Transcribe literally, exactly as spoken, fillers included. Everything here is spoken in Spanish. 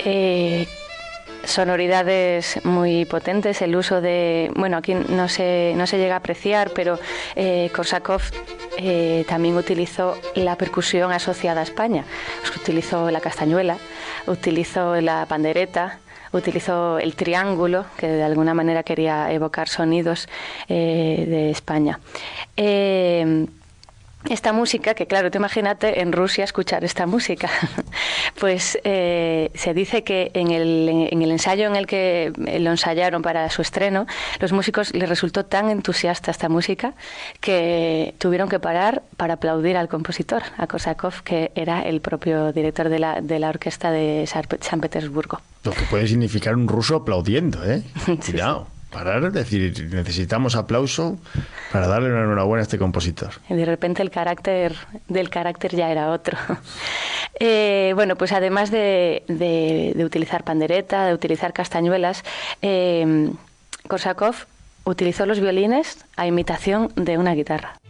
Eh, sonoridades muy potentes, el uso de, bueno, aquí no se, no se llega a apreciar, pero eh, Korsakov eh, también utilizó la percusión asociada a España. Utilizó la castañuela, utilizó la pandereta, utilizó el triángulo, que de alguna manera quería evocar sonidos eh, de España. Eh, Esta música, que claro, te imagínate en Rusia escuchar esta música, pues eh, se dice que en el, en el ensayo en el que lo ensayaron para su estreno, los músicos les resultó tan entusiasta esta música que tuvieron que parar para aplaudir al compositor, a Korsakov, que era el propio director de la, de la orquesta de San Petersburgo. Lo que puede significar un ruso aplaudiendo, ¿eh? Sí, Cuidado. Sí. Parar, es decir, necesitamos aplauso para darle una enhorabuena a este compositor. Y de repente el carácter del carácter ya era otro. Eh, bueno, pues además de, de, de utilizar pandereta, de utilizar castañuelas, eh, Korsakov utilizó los violines a imitación de una guitarra.